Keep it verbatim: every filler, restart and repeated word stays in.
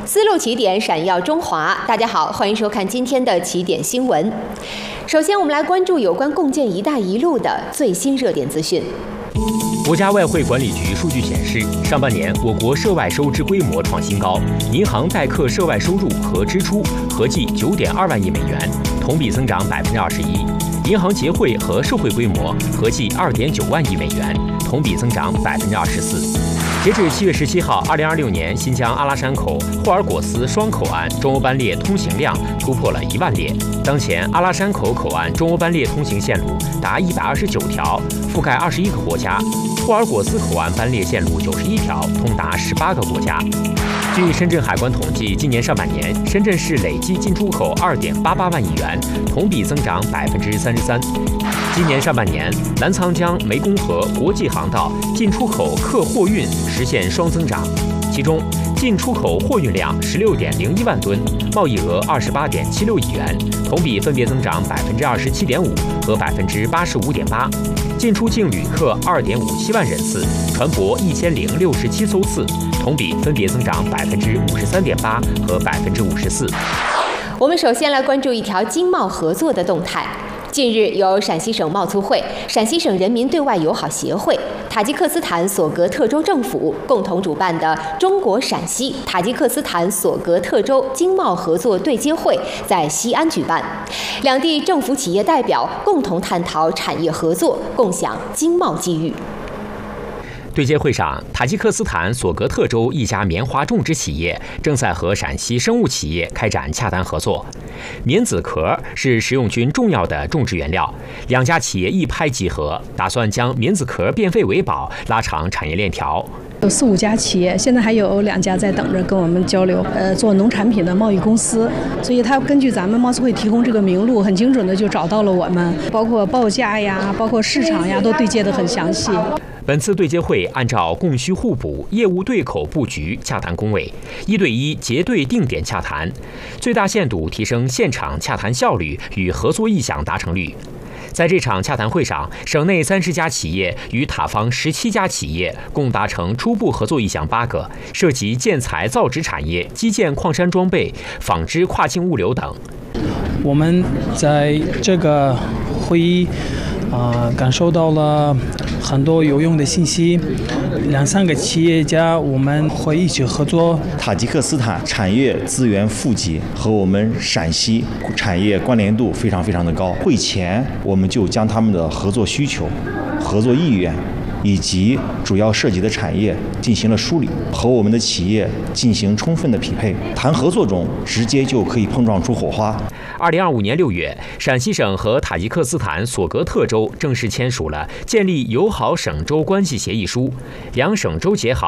丝路起点，闪耀中华。大家好，欢迎收看今天的起点新闻。首先，我们来关注有关共建“一带一路”的最新热点资讯。 国家外汇管理局数据显示，上半年我国涉外收支规模创新高，银行代客涉外收入和支出合计九点二万亿美元，同比增长百分之二十一；银行结汇和受汇规模合计二点九万亿美元，同比增长百分之二十四。截至七月十七号，二零二六年新疆阿拉山口霍尔果斯双口岸中欧班列通行量突破了一万列。当前，阿拉山口口岸中欧班列通行线路达一百二十九条，覆盖二十一个国家。 霍尔果斯口岸班列线路九十一条，通达十八个国家。据深圳海关统计，今年上半年，深圳市累计进出口二点八八万亿元，同比增长百分之三十三。今年上半年，澜沧江湄公河国际航道进出口客货运实现双增长，其中进出口货运量十六点零一万吨，贸易额二十八点七六亿元，同比分别增长百分之二十七点五和百分之八十五点八。 进出境旅客二点五七万人次，船舶一千零六十七艘次，同比分别增长百分之五十三点八和百分之五十四。 我们首先来关注一条经贸合作的动态。 近日，由陕西省贸促会、陕西省人民对外友好协会、塔吉克斯坦索格特州政府共同主办的中国陕西塔吉克斯坦索格特州经贸合作对接会在西安举办，两地政府企业代表共同探讨产业合作，共享经贸机遇。 对接会上，塔吉克斯坦索格特州一家棉花种植企业正在和陕西生物企业开展洽谈合作。棉籽壳是食用菌重要的种植原料，两家企业一拍即合，打算将棉籽壳变废为宝，拉长产业链条。 有四五家企业，现在还有两家在等着跟我们交流。呃，做农产品的贸易公司，所以他根据咱们贸促会提供这个名录，很精准的就找到了我们，包括报价呀，包括市场呀，都对接得很详细。 本次对接会按照供需互补、业务对口布局洽谈工位，一对一结对定点洽谈，最大限度提升现场洽谈效率与合作意向达成率。在这场洽谈会上，省内三十家企业与塔方十七家企业共达成初步合作意向八个，涉及建材造纸产业、基建矿山装备、纺织跨境物流等。 我们在这个会议。 啊、呃，感受到了很多有用的信息。两三个企业家我们会一起合作。 塔吉克斯坦产业资源富集和我们陕西产业关联度非常非常的高。会前我们就将他们的合作需求、合作意愿以及主要涉及的产业进行了梳理，和我们的企业进行充分的匹配。谈合作中，直接就可以碰撞出火花。 二零二五年六月，陕西省和塔吉克斯坦索格特州正式签署了建立友好省州关系协议书，两省州结好。